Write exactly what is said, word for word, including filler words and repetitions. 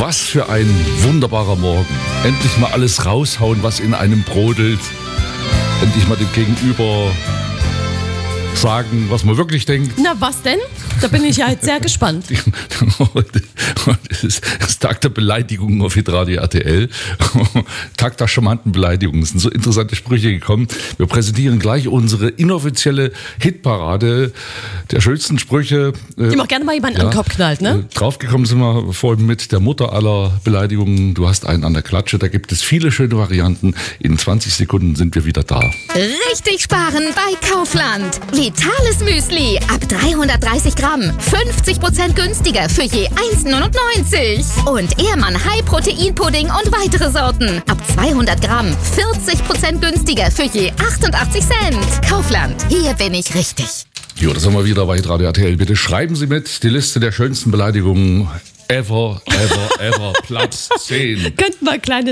Was für ein wunderbarer Morgen. Endlich mal alles raushauen, was in einem brodelt. Endlich mal dem Gegenüber sagen, was man wirklich denkt. Na, was denn? Da bin ich ja jetzt sehr gespannt. Es ist das Tag der Beleidigungen auf Hitradio R T L. Tag der charmanten Beleidigungen. Es sind so interessante Sprüche gekommen. Wir präsentieren gleich unsere inoffizielle Hitparade der schönsten Sprüche. Die auch gerne mal jemanden ja, an den Kopf knallt, ne? Draufgekommen sind wir vorhin mit der Mutter aller Beleidigungen. Du hast einen an der Klatsche. Da gibt es viele schöne Varianten. In zwanzig Sekunden sind wir wieder da. Richtig sparen bei Kaufland. Vitales Müsli ab dreihundertdreißig Gramm. fünfzig Prozent günstiger für je eins neunundneunzig. Und Ehrmann High Protein Pudding und weitere Sorten. Ab zweihundert Gramm. vierzig Prozent günstiger für je achtundachtzig Cent. Kaufland. Hier bin ich richtig. Jo, das haben wir wieder bei Hitradio R T L. Bitte schreiben Sie mit die Liste der schönsten Beleidigungen ever, ever, ever. Platz zehn. Könnten wir kleine